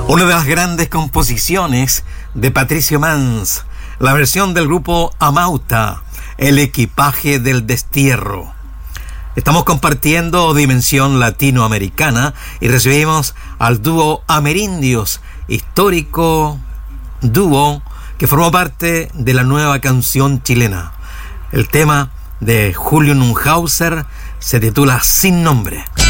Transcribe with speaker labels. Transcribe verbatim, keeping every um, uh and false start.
Speaker 1: Una de las grandes composiciones de Patricio Mans, la versión del grupo Amauta, El equipaje del destierro. Estamos compartiendo dimensión latinoamericana y recibimos al dúo Amerindios, histórico dúo que formó parte de la nueva canción chilena. El tema de Julio Nunhauser se titula Sin Nombre.